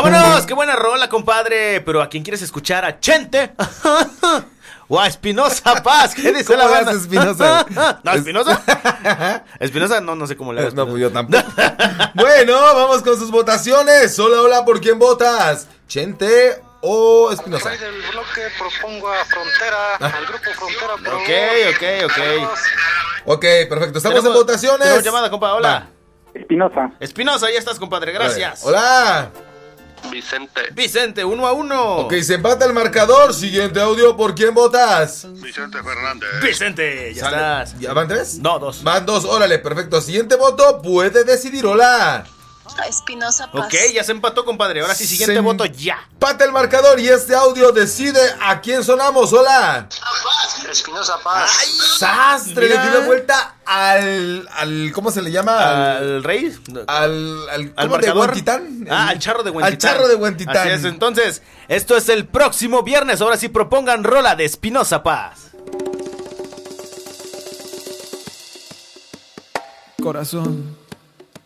¡Vámonos! ¡Qué buena rola, compadre! Pero ¿a quién quieres escuchar? ¿A Chente? ¿O a Espinosa Paz? ¿Qué dice la banda? Espinosa? ¿No, Espinosa? Espinosa, no sé cómo le hago. No, pues yo tampoco. Bueno, vamos con sus votaciones. Hola, hola, ¿por quién votas? ¿Chente o Espinosa? Soy del bloque, propongo a Frontera, al grupo Frontera. Por Ok. Ok, perfecto. Estamos en votaciones. Tenemos llamada, compa. Hola. Espinosa. Espinosa, ya estás, compadre. Gracias. Hola. Vicente, 1-1. Ok, se empata el marcador. Siguiente audio, ¿por quién votas? Vicente Fernández. Vicente, ya Sale. estás. ¿Ya van 3? No, 2. Van 2, órale, perfecto. Siguiente voto, puede decidir. Hola. Espinosa Paz. Ok, ya se empató, compadre. Ahora sí, siguiente voto ya. Empata el marcador y este audio decide a quién sonamos. Hola. Espinosa Paz. Sastre, Mira. le dio vuelta al ¿cómo se le llama? ¿Al rey? Al ¿Al ¿cómo? marcador? ¿De Huentitán? Al charro de Huentitán. Al charro de Huentitán. Así es, entonces, esto es el próximo viernes. Ahora sí propongan rola de Espinosa Paz. Corazón,